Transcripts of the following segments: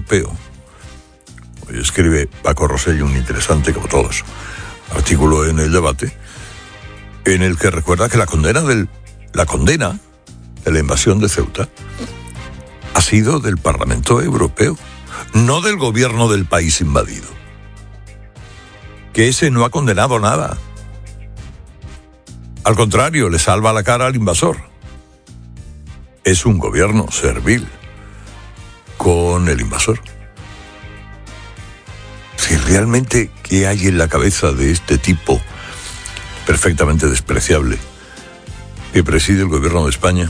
europeo. Hoy escribe Paco Rosell un interesante, como todos, artículo en El Debate, en el que recuerda que la condena de la invasión de Ceuta ha sido del Parlamento Europeo, no del gobierno del país invadido. Que ese no ha condenado nada. Al contrario, le salva la cara al invasor. Es un gobierno servil con el invasor. Si realmente, ¿qué hay en la cabeza de este tipo perfectamente despreciable que preside el gobierno de España?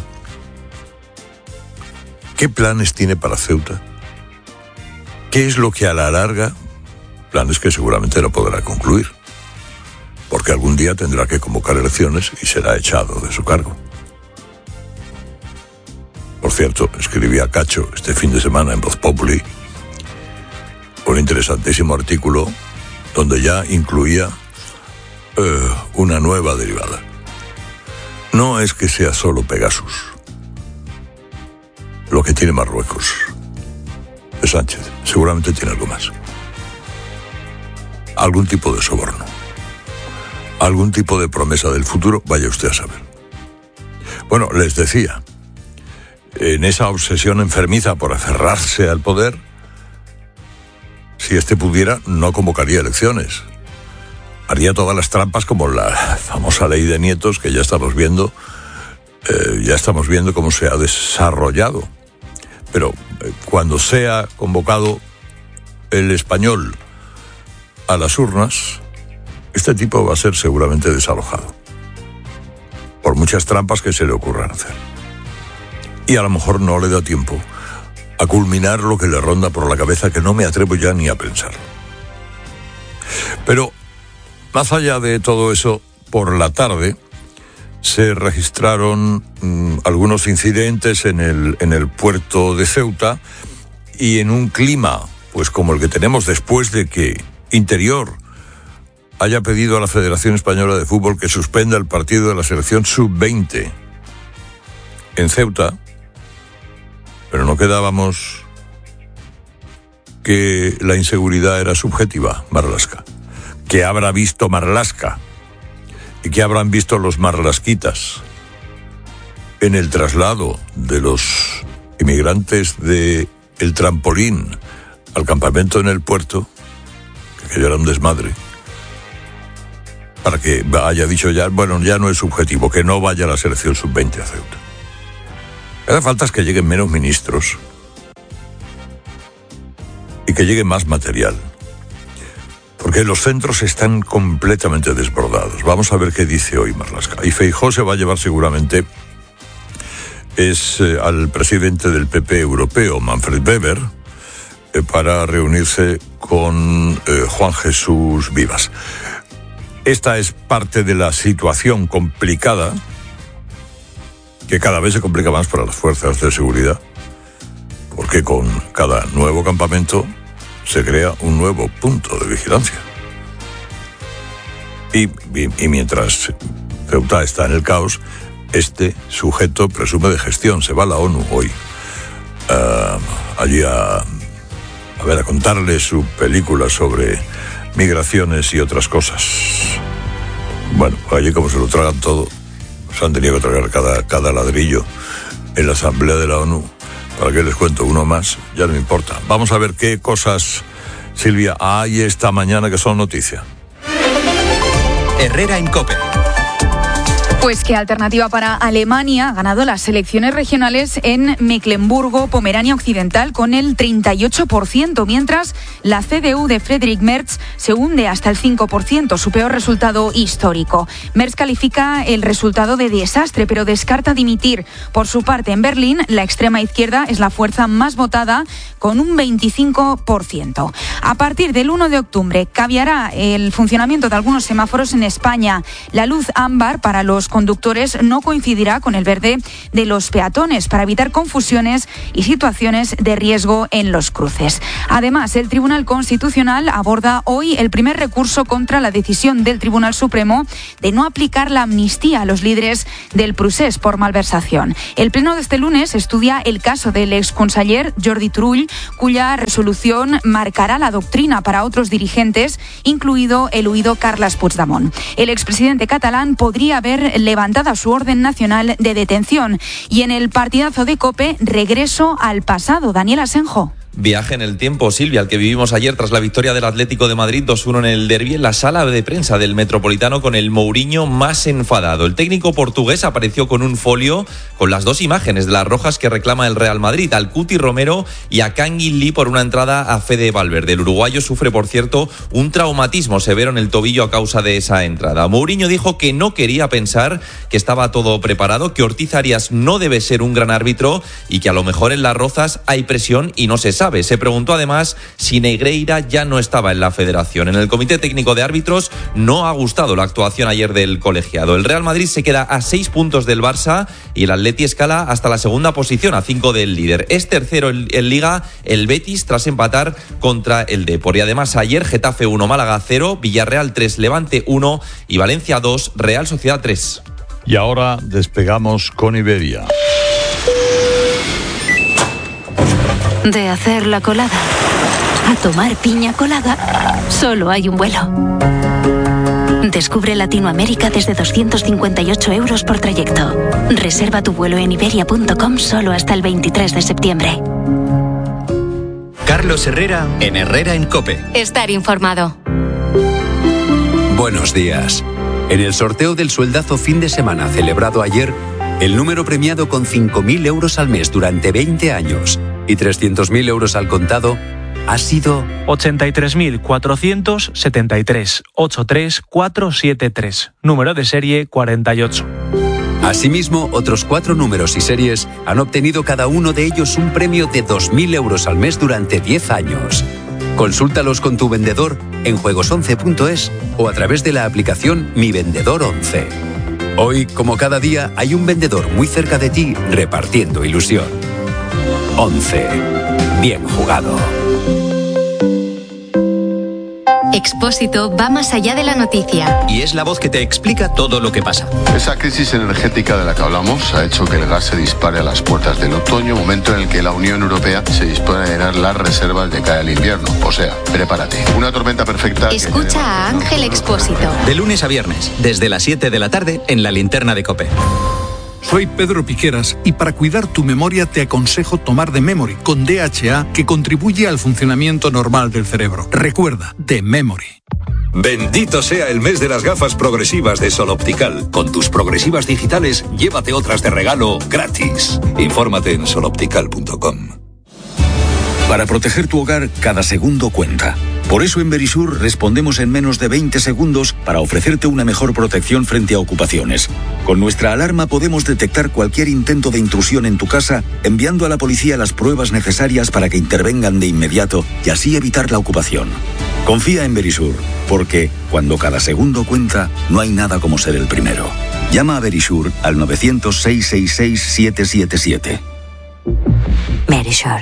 ¿Qué planes tiene para Ceuta? ¿Qué es lo que a la larga, planes que seguramente no podrá concluir, porque algún día tendrá que convocar elecciones y será echado de su cargo? Por cierto, escribía Cacho este fin de semana en Voz Populi un interesantísimo artículo donde ya incluía una nueva derivada. No es que sea solo Pegasus lo que tiene Marruecos de Sánchez, seguramente tiene algo más. Algún tipo de soborno, algún tipo de promesa del futuro, vaya usted a saber. Bueno, les decía, en esa obsesión enfermiza por aferrarse al poder, si este pudiera, no convocaría elecciones. Haría todas las trampas como la famosa ley de nietos que ya estamos viendo cómo se ha desarrollado. Pero cuando sea convocado el español a las urnas, este tipo va a ser seguramente desalojado por muchas trampas que se le ocurran hacer. Y a lo mejor no le da tiempo a culminar lo que le ronda por la cabeza, que no me atrevo ya ni a pensar. Pero más allá de todo eso, por la tarde se registraron algunos incidentes en el puerto de Ceuta, y en un clima pues como el que tenemos después de que Interior haya pedido a la Federación Española de Fútbol que suspenda el partido de la selección sub-20 en Ceuta. Pero no quedábamos que la inseguridad era subjetiva, Marlaska. ¿Qué habrá visto Marlaska? ¿Y qué habrán visto los marlasquitas en el traslado de los inmigrantes de El Trampolín al campamento en el puerto? Que aquello era un desmadre. Para que haya dicho ya, bueno, ya no es subjetivo, que no vaya la selección sub-20 a Ceuta. Lo que hace falta es que lleguen menos ministros y que llegue más material, porque los centros están completamente desbordados. Vamos a ver qué dice hoy Marlaska. Y Feijóo se va a llevar seguramente al presidente del PP europeo, Manfred Weber, para reunirse con Juan Jesús Vivas. Esta es parte de la situación complicada, que cada vez se complica más para las fuerzas de seguridad, porque con cada nuevo campamento se crea un nuevo punto de vigilancia. Y mientras Ceuta está en el caos, este sujeto presume de gestión. Se va a la ONU hoy allí a contarle su película sobre migraciones y otras cosas. Bueno, allí como se lo tragan todo, se han tenido que tragar cada ladrillo en la Asamblea de la ONU. ¿Para qué les cuento uno más? Ya no me importa. Vamos a ver qué cosas, Silvia, hay esta mañana que son noticia. Herrera en COPE. Pues que Alternativa para Alemania ha ganado las elecciones regionales en Mecklemburgo-Pomerania Occidental con el 38%, mientras la CDU de Friedrich Merz se hunde hasta el 5%, su peor resultado histórico. Merz califica el resultado de desastre, pero descarta dimitir. Por su parte, en Berlín, la extrema izquierda es la fuerza más votada con un 25%. A partir del 1 de octubre cambiará el funcionamiento de algunos semáforos en España. La luz ámbar para los los conductores no coincidirá con el verde de los peatones para evitar confusiones y situaciones de riesgo en los cruces. Además, el Tribunal Constitucional aborda hoy el primer recurso contra la decisión del Tribunal Supremo de no aplicar la amnistía a los líderes del procés por malversación. El pleno de este lunes estudia el caso del exconseller Jordi Turull, cuya resolución marcará la doctrina para otros dirigentes, incluido el huido Carles Puigdemont. El expresidente catalán podría haber levantado su orden nacional de detención. Y en el partidazo de COPE, regreso al pasado. Daniel Asenjo. Viaje en el tiempo, Silvia, al que vivimos ayer tras la victoria del Atlético de Madrid 2-1 en el derbi en la sala de prensa del Metropolitano con el Mourinho más enfadado. El técnico portugués apareció con un folio con las dos imágenes de las rojas que reclama el Real Madrid, al Cuti Romero y a Kangin Lee por una entrada a Fede Valverde. El uruguayo sufre, por cierto, un traumatismo severo en el tobillo a causa de esa entrada. Mourinho dijo que no quería pensar que estaba todo preparado, que Ortiz Arias no debe ser un gran árbitro y que a lo mejor en las rozas hay presión y no se sabe. Se preguntó además si Negreira ya no estaba en la federación. En el Comité Técnico de Árbitros no ha gustado la actuación ayer del colegiado. El Real Madrid se queda a 6 puntos del Barça y el Atleti escala hasta la segunda posición, a 5 del líder. Es tercero en Liga el Betis tras empatar contra el Depor. Y además ayer Getafe 1, Málaga 0, Villarreal 3, Levante 1 y Valencia 2, Real Sociedad 3. Y ahora despegamos con Iberia. De hacer la colada a tomar piña colada, solo hay un vuelo. Descubre Latinoamérica desde 258 € por trayecto. Reserva tu vuelo en iberia.com solo hasta el 23 de septiembre. Carlos Herrera en Herrera en COPE. Estar informado. Buenos días. En el sorteo del sueldazo fin de semana celebrado ayer, el número premiado con 5.000 € al mes durante 20 años y 300.000 € al contado ha sido 83.473 83473, número de serie 48. Asimismo, otros 4 números y series han obtenido cada uno de ellos un premio de 2.000 € al mes durante 10 años. Consúltalos con tu vendedor en juegos11.es o a través de la aplicación Mi Vendedor 11. Hoy, como cada día, hay un vendedor muy cerca de ti repartiendo ilusión. 11. Bien jugado. Expósito va más allá de la noticia. Y es la voz que te explica todo lo que pasa. Esa crisis energética de la que hablamos ha hecho que el gas se dispare a las puertas del otoño, momento en el que la Unión Europea se dispone a llenar las reservas de cara al invierno. O sea, prepárate. Una tormenta perfecta. Escucha a Ángel Expósito. De lunes a viernes, desde las 7 de la tarde, en la linterna de COPE. Soy Pedro Piqueras y para cuidar tu memoria te aconsejo tomar The Memory con DHA, que contribuye al funcionamiento normal del cerebro. Recuerda, The Memory. Bendito sea el mes de las gafas progresivas de Sol Optical. Con tus progresivas digitales, llévate otras de regalo gratis. Infórmate en soloptical.com. Para proteger tu hogar, cada segundo cuenta. Por eso en Verisur respondemos en menos de 20 segundos para ofrecerte una mejor protección frente a ocupaciones. Con nuestra alarma podemos detectar cualquier intento de intrusión en tu casa, enviando a la policía las pruebas necesarias para que intervengan de inmediato y así evitar la ocupación. Confía en Verisur, porque cuando cada segundo cuenta, no hay nada como ser el primero. Llama a Verisur al 900-666-777. Verisur.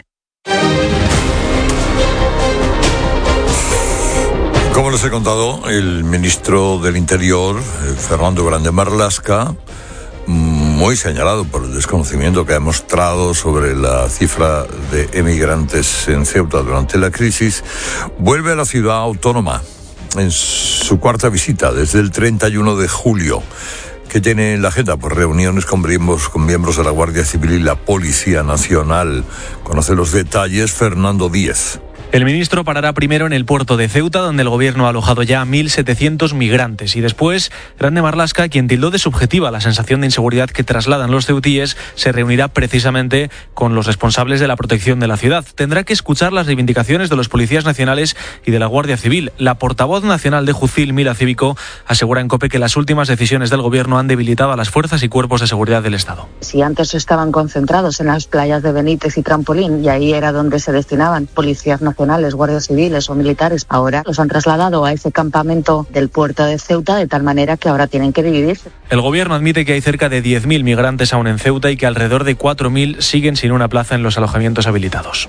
Como les he contado, el ministro del Interior, Fernando Grande Marlaska, muy señalado por el desconocimiento que ha mostrado sobre la cifra de emigrantes en Ceuta durante la crisis, vuelve a la ciudad autónoma en su cuarta visita desde el 31 de julio. ¿Qué tiene en la agenda? Pues reuniones con miembros de la Guardia Civil y la Policía Nacional. Conoce los detalles Fernando Díez. El ministro parará primero en el puerto de Ceuta, donde el gobierno ha alojado ya a 1.700 migrantes. Y después, Grande Marlaska, quien tildó de subjetiva la sensación de inseguridad que trasladan los ceutíes, se reunirá precisamente con los responsables de la protección de la ciudad. Tendrá que escuchar las reivindicaciones de los policías nacionales y de la Guardia Civil. La portavoz nacional de Jucil, Mila Cívico, asegura en COPE que las últimas decisiones del gobierno han debilitado a las fuerzas y cuerpos de seguridad del Estado. Si antes estaban concentrados en las playas de Benítez y Trampolín, y ahí era donde se destinaban policías nacionales nacionales, guardias civiles o militares, ahora los han trasladado a ese campamento del puerto de Ceuta, de tal manera que ahora tienen que dividirse. El gobierno admite que hay cerca de 10.000 migrantes aún en Ceuta y que alrededor de 4.000 siguen sin una plaza en los alojamientos habilitados.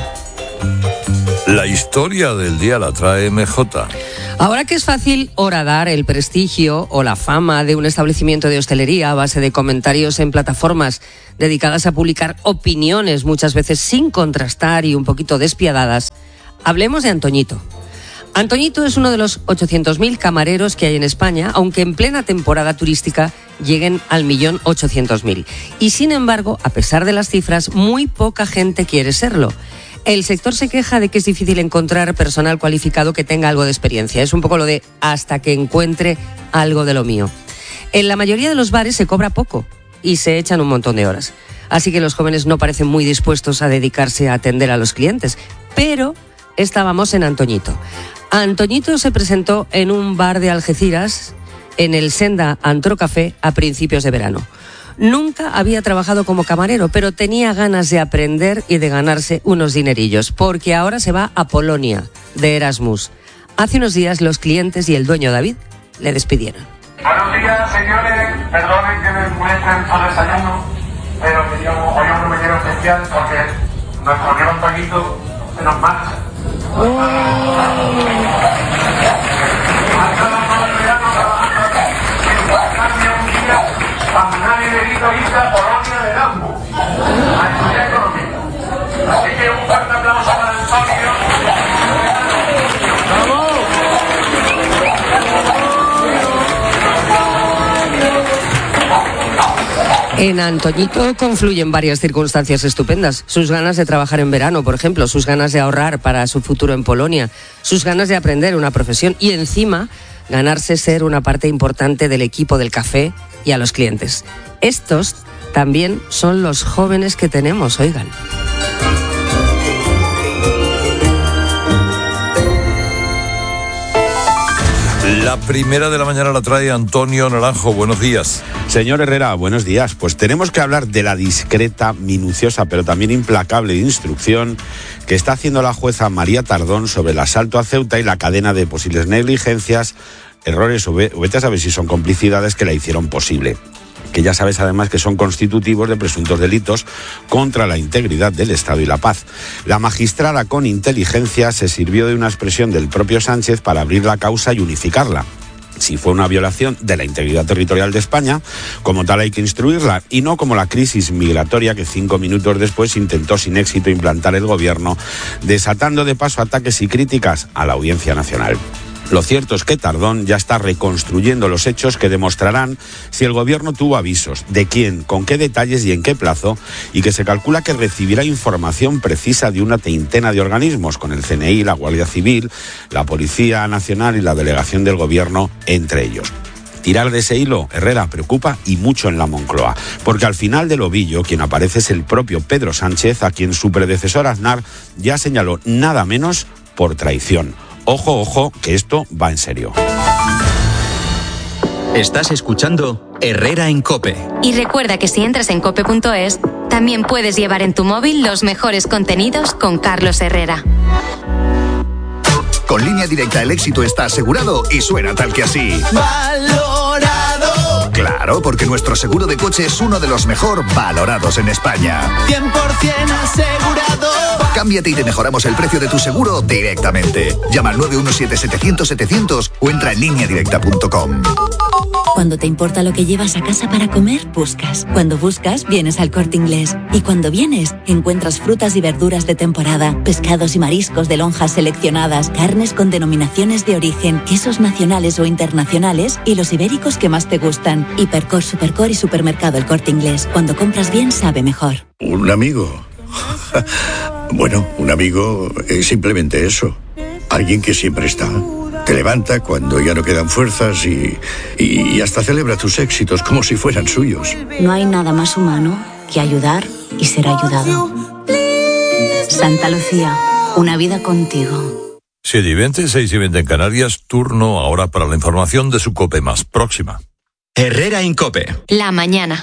La historia del día la trae MJ. Ahora que es fácil horadar el prestigio o la fama de un establecimiento de hostelería a base de comentarios en plataformas dedicadas a publicar opiniones, muchas veces sin contrastar y un poquito despiadadas, hablemos de Antoñito. Antoñito es uno de los 800.000 camareros que hay en España, aunque en plena temporada turística lleguen al 1.800.000. Y sin embargo, a pesar de las cifras, muy poca gente quiere serlo. El sector se queja de que es difícil encontrar personal cualificado que tenga algo de experiencia. Es un poco lo de hasta que encuentre algo de lo mío. En la mayoría de los bares se cobra poco y se echan un montón de horas. Así que los jóvenes no parecen muy dispuestos a dedicarse a atender a los clientes. Pero estábamos en Antoñito. Antoñito se presentó en un bar de Algeciras, en el Senda Antrocafé, a principios de verano. Nunca había trabajado como camarero, pero tenía ganas de aprender y de ganarse unos dinerillos, porque ahora se va a Polonia, de Erasmus. Hace unos días los clientes y el dueño David le despidieron. Buenos días, señores. Perdonen que me molesten al desayuno, pero hoy es un mañana especial porque nuestro amigo Antoñito se nos marcha. Nadie le hizo irse a Polonia de Erasmus a estudiar economía. Así que un fuerte aplauso para Antonio. En Antoñito confluyen varias circunstancias estupendas. Sus ganas de trabajar en verano, por ejemplo, sus ganas de ahorrar para su futuro en Polonia, sus ganas de aprender una profesión y encima ganarse ser una parte importante del equipo del café y a los clientes. Estos también son los jóvenes que tenemos, oigan. La primera de la mañana la trae Antonio Naranjo. Buenos días. Señor Herrera, buenos días. Pues tenemos que hablar de la discreta, minuciosa, pero también implacable instrucción que está haciendo la jueza María Tardón sobre el asalto a Ceuta y la cadena de posibles negligencias, errores o vete a saber si son complicidades que la hicieron posible. Que ya sabes además que son constitutivos de presuntos delitos contra la integridad del Estado y la paz. La magistrada con inteligencia se sirvió de una expresión del propio Sánchez para abrir la causa y unificarla. Si fue una violación de la integridad territorial de España, como tal hay que instruirla, y no como la crisis migratoria que 5 minutos después intentó sin éxito implantar el gobierno, desatando de paso ataques y críticas a la Audiencia Nacional. Lo cierto es que Tardón ya está reconstruyendo los hechos que demostrarán si el gobierno tuvo avisos, de quién, con qué detalles y en qué plazo, y que se calcula que recibirá información precisa de una treintena de organismos, con el CNI, la Guardia Civil, la Policía Nacional y la delegación del gobierno, entre ellos. Tirar de ese hilo, Herrera, preocupa y mucho en la Moncloa, porque al final del ovillo quien aparece es el propio Pedro Sánchez, a quien su predecesor Aznar ya señaló nada menos por traición. Ojo, ojo, que esto va en serio. Estás escuchando Herrera en COPE. Y recuerda que si entras en cope.es, también puedes llevar en tu móvil los mejores contenidos con Carlos Herrera. Con Línea Directa el éxito está asegurado y suena tal que así. ¡Valorado! Claro, porque nuestro seguro de coche es uno de los mejor valorados en España. 100% asegurado. Cámbiate y te mejoramos el precio de tu seguro directamente. Llama al 917-700-700 o entra en lineadirecta.com. Cuando te importa lo que llevas a casa para comer, buscas. Cuando buscas, vienes al Corte Inglés. Y cuando vienes, encuentras frutas y verduras de temporada, pescados y mariscos de lonjas seleccionadas, carnes con denominaciones de origen, quesos nacionales o internacionales y los ibéricos que más te gustan. Hipercor, Supercor y Supermercado El Corte Inglés. Cuando compras bien, sabe mejor. ¿Un amigo? Bueno, un amigo es simplemente eso. Alguien que siempre está. Te levanta cuando ya no quedan fuerzas y hasta celebra tus éxitos como si fueran suyos. No hay nada más humano que ayudar y ser ayudado. Santa Lucía, una vida contigo. 7:20, 6:20 en Canarias, turno ahora para la información de su COPE más próxima. Herrera en COPE. La mañana.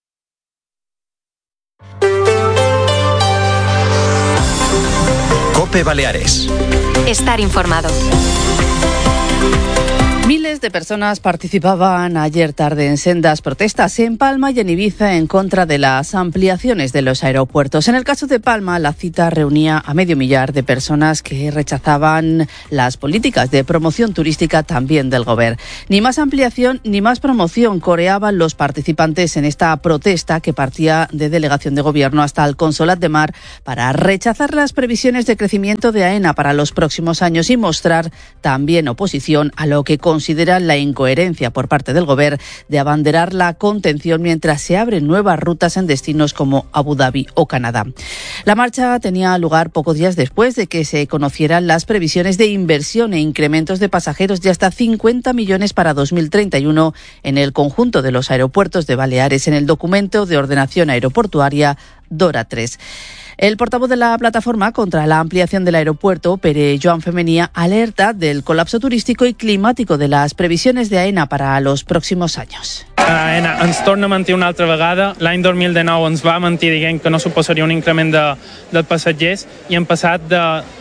COPE COPE Baleares. Estar informado. Miles de personas participaban ayer tarde en sendas protestas en Palma y en Ibiza en contra de las ampliaciones de los aeropuertos. En el caso de Palma, la cita reunía a 500.000 de personas que rechazaban las políticas de promoción turística también del Gobierno. Ni más ampliación ni más promoción, coreaban los participantes en esta protesta que partía de delegación de Gobierno hasta el Consolat de Mar para rechazar las previsiones de crecimiento de AENA para los próximos años y mostrar también oposición a lo que consideran la incoherencia por parte del Gobierno de abanderar la contención mientras se abren nuevas rutas en destinos como Abu Dhabi o Canadá. La marcha tenía lugar pocos días después de que se conocieran las previsiones de inversión e incrementos de pasajeros de hasta 50 millones para 2031 en el conjunto de los aeropuertos de Baleares en el documento de ordenación aeroportuaria DORA 3. El portavoz de la plataforma contra la ampliación del aeropuerto, Pere Joan Femenia, alerta del colapso turístico y climático de las previsiones de AENA para los próximos años. AENA ens torna a mentir una altra vegada. L'any 2019 ens va mentir dient que no suposaria un increment de passatgers i hem passat de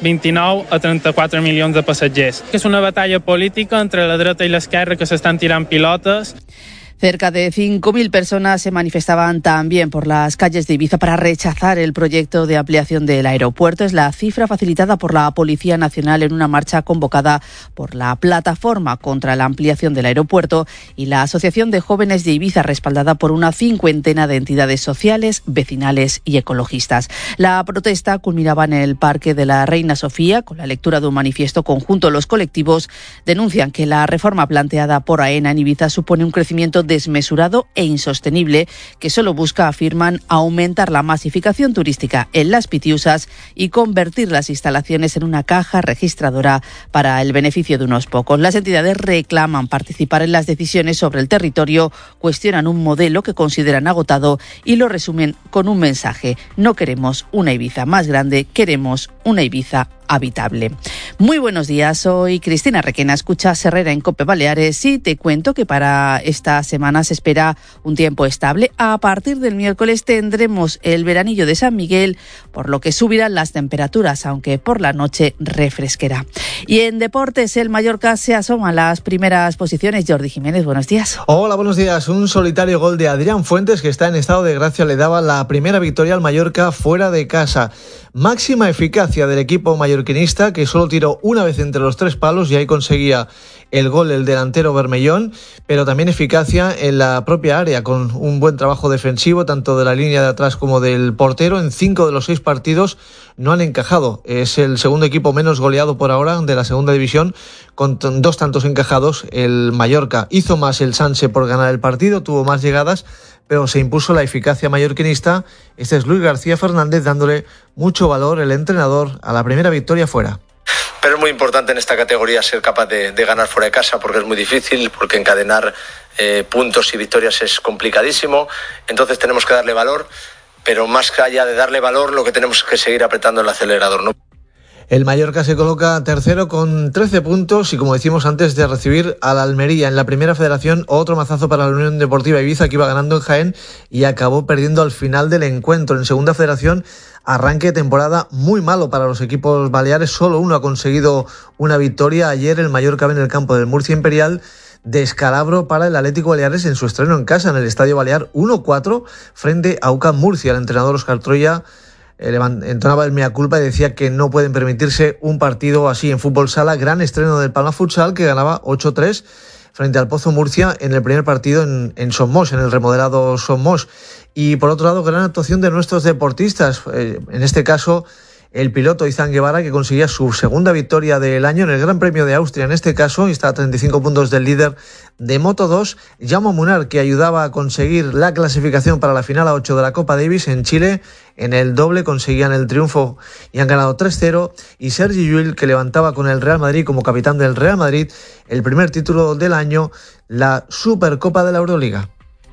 29 a 34 milions de passatgers. És una batalla política entre la dreta i l'esquerra que s'estan tirant pilotes. Cerca de 5.000 personas se manifestaban también por las calles de Ibiza para rechazar el proyecto de ampliación del aeropuerto. Es la cifra facilitada por la Policía Nacional en una marcha convocada por la Plataforma contra la Ampliación del Aeropuerto y la Asociación de Jóvenes de Ibiza, respaldada por una 50 de entidades sociales, vecinales y ecologistas. La protesta culminaba en el Parque de la Reina Sofía con la lectura de un manifiesto conjunto. Los colectivos denuncian que la reforma planteada por AENA en Ibiza supone un crecimiento desmesurado e insostenible que solo busca, afirman, aumentar la masificación turística en las Pitiusas y convertir las instalaciones en una caja registradora para el beneficio de unos pocos. Las entidades reclaman participar en las decisiones sobre el territorio, cuestionan un modelo que consideran agotado y lo resumen con un mensaje: no queremos una Ibiza más grande, queremos una Ibiza habitable. Muy buenos días, soy Cristina Requena, escuchas Herrera en COPE Baleares y te cuento que para esta semana se espera un tiempo estable. A partir del miércoles tendremos el veranillo de San Miguel, por lo que subirán las temperaturas, aunque por la noche refresquerá. Y en deportes, el Mallorca se asoma a las primeras posiciones. Jordi Jiménez, buenos días. Hola, buenos días. Un solitario gol de Adrián Fuentes, que está en estado de gracia, le daba la primera victoria al Mallorca fuera de casa. Máxima eficacia del equipo mallorquinista, que solo tiró una vez entre los 3 palos y ahí conseguía el gol el delantero Bermellón, pero también eficacia en la propia área, con un buen trabajo defensivo tanto de la línea de atrás como del portero. En 5 de los 6 partidos no han encajado. Es el segundo equipo menos goleado por ahora de la segunda división, con 2 tantos encajados. El Mallorca hizo más el Sanse por ganar el partido, tuvo más llegadas, pero se impuso la eficacia mallorquinista. Este es Luis García Fernández, dándole mucho valor el entrenador a la primera victoria fuera. Pero es muy importante en esta categoría ser capaz de ganar fuera de casa, porque es muy difícil, porque encadenar puntos y victorias es complicadísimo. Entonces tenemos que darle valor, pero más allá de darle valor, lo que tenemos es que seguir apretando el acelerador, ¿no? El Mallorca se coloca tercero con 13 puntos y, como decimos antes, de recibir a la Almería en la primera federación, otro mazazo para la Unión Deportiva Ibiza, que iba ganando en Jaén y acabó perdiendo al final del encuentro. En segunda federación, arranque de temporada muy malo para los equipos baleares, solo uno ha conseguido una victoria. Ayer el Mallorca en el campo del Murcia Imperial, descalabro para el Atlético Baleares en su estreno en casa en el Estadio Balear, 1-4 frente a UCAM Murcia. El entrenador Óscar Troya entonaba el mea culpa y decía que no pueden permitirse un partido así en fútbol sala. Gran estreno del Palma Futsal, que ganaba 8-3 frente al Pozo Murcia en el primer partido en Somos, en el remodelado Somos. Y por otro lado, gran actuación de nuestros deportistas, en este caso el piloto Izan Guevara, que conseguía su segunda victoria del año en el Gran Premio de Austria, en este caso, y está a 35 puntos del líder de Moto2, Jaume Munar, que ayudaba a conseguir la clasificación para la final a 8 de la Copa Davis en Chile. En el doble conseguían el triunfo y han ganado 3-0, y Sergi Llull, que levantaba con el Real Madrid como capitán del Real Madrid el primer título del año, la Supercopa de la Euroliga.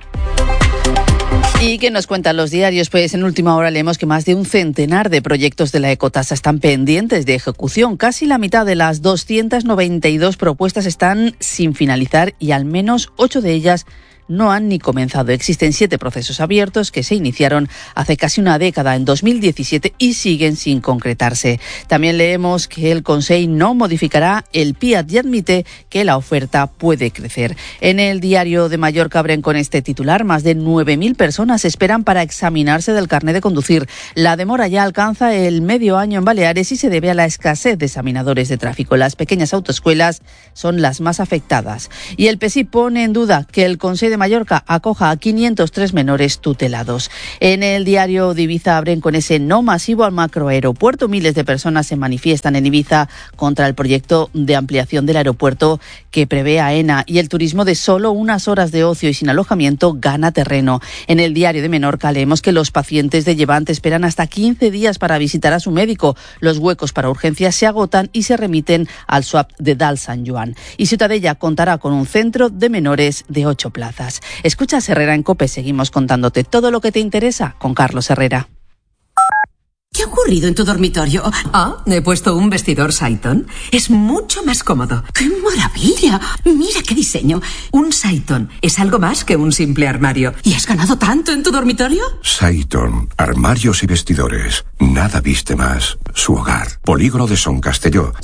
¿Y qué nos cuentan los diarios? Pues en última hora leemos que más de un centenar de proyectos de la ecotasa están pendientes de ejecución. Casi la mitad de las 292 propuestas están sin finalizar y al menos 8 de ellas no han ni comenzado. Existen 7 procesos abiertos que se iniciaron hace casi una década, en 2017, y siguen sin concretarse. También leemos que el Consell no modificará el PIAT y admite que la oferta puede crecer. En el Diario de Mallorca abren con este titular: más de 9.000 personas esperan para examinarse del carnet de conducir. La demora ya alcanza el medio año en Baleares y se debe a la escasez de examinadores de tráfico. Las pequeñas autoescuelas son las más afectadas. Y el PSI pone en duda que el Consell de Mallorca acoja a 503 menores tutelados. En el Diario de Ibiza abren con ese no masivo al macroaeropuerto. Miles de personas se manifiestan en Ibiza contra el proyecto de ampliación del aeropuerto que prevé AENA, y el turismo de solo unas horas de ocio y sin alojamiento gana terreno. En el Diario de Menorca leemos que los pacientes de Llevant esperan hasta 15 días para visitar a su médico. Los huecos para urgencias se agotan y se remiten al SWAP de Dalt Sant Joan. Y Ciutadella contará con un centro de menores de 8 plazas. Escuchas Herrera en COPE. Seguimos contándote todo lo que te interesa con Carlos Herrera. ¿Qué ha ocurrido en tu dormitorio? He puesto un vestidor Saiton. Es mucho más cómodo. ¡Qué maravilla! Mira qué diseño. Un Saiton es algo más que un simple armario. ¿Y has ganado tanto en tu dormitorio? Saiton, armarios y vestidores. Nada viste más. Su hogar. Polígono de Son Castelló.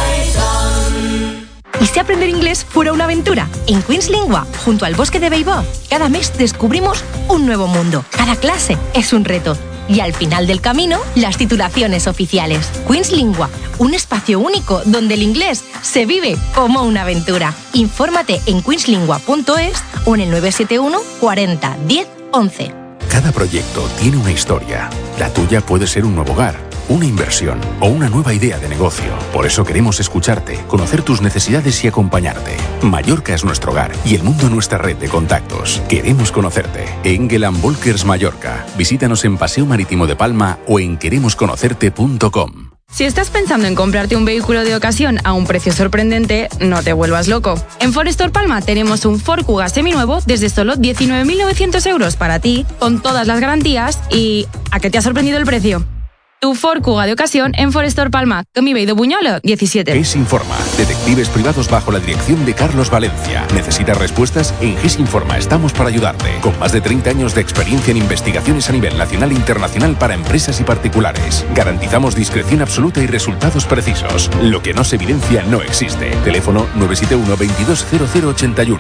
¿Y si aprender inglés fuera una aventura? En Queen's Lingua, junto al bosque de Beibó, cada mes descubrimos un nuevo mundo. Cada clase es un reto. Y al final del camino, las titulaciones oficiales. Queen's Lingua, un espacio único donde el inglés se vive como una aventura. Infórmate en queenslingua.es o en el 971 40 10 11. Cada proyecto tiene una historia. La tuya puede ser un nuevo hogar, una inversión o una nueva idea de negocio. Por eso queremos escucharte, conocer tus necesidades y acompañarte. Mallorca es nuestro hogar y el mundo nuestra red de contactos. Queremos conocerte. Engel & Volkers Mallorca. Visítanos en Paseo Marítimo de Palma o en queremosconocerte.com. Si estás pensando en comprarte un vehículo de ocasión a un precio sorprendente, no te vuelvas loco. En Forestor Palma tenemos un Ford Kuga seminuevo desde solo 19.900 euros para ti, con todas las garantías y... ¿a qué te ha sorprendido el precio? Tu Ford Kuga de ocasión en Forestor Palma, Camí Bei de Buñolo, 17. GES Informa, detectives privados bajo la dirección de Carlos Valencia. ¿Necesitas respuestas? En GES Informa estamos para ayudarte. Con más de 30 años de experiencia en investigaciones a nivel nacional e internacional para empresas y particulares. Garantizamos discreción absoluta y resultados precisos. Lo que no se evidencia no existe. Teléfono 971 220081,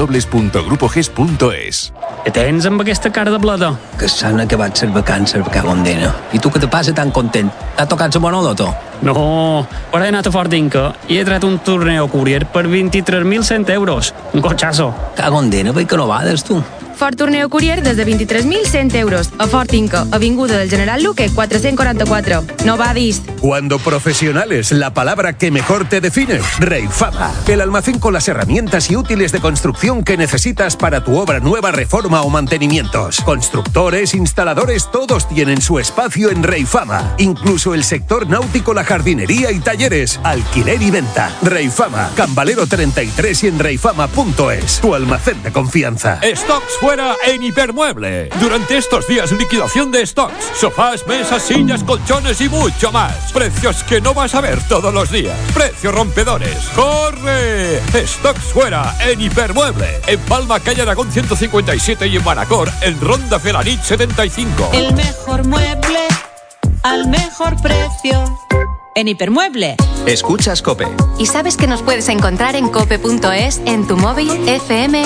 www.grupoges.es. Què tens amb aquesta cara de blada? Que s'han acabat les vacances a Cagondena. I tu què te passa tan content? T'ha tocat la bona loto? No, però he anat a Fortinca i he tret un torneo Courier per 23.100 euros. Un cotxazo. Cagondena, per què no vades, tu? Ford Tourneo Courier des de 23.100 euros. A Fortinca, Avinguda del General Luque, 444. No vadis. Cuando profesionales, la palabra que mejor te define. Reifama, el almacén con las herramientas y útiles de construcción que necesitas para tu obra nueva, reforma o mantenimientos. Constructores, instaladores, todos tienen su espacio en Reifama. Incluso el sector náutico, la jardinería y talleres. Alquiler y venta. Reifama, Cambalero 33 y en reifama.es. Tu almacén de confianza. Stocks fuera en Hipermueble. Durante estos días, liquidación de stocks. Sofás, mesas, sillas, colchones y mucho más. Precios que no vas a ver todos los días. Precios rompedores. ¡Corre! Stocks fuera en Hipermueble. En Palma, calle Aragón 157 y en Manacor, en Ronda Felanit 75. El mejor mueble al mejor precio. En Hipermueble. Escuchas COPE. ¿Y sabes que nos puedes encontrar en cope.es, en tu móvil, FM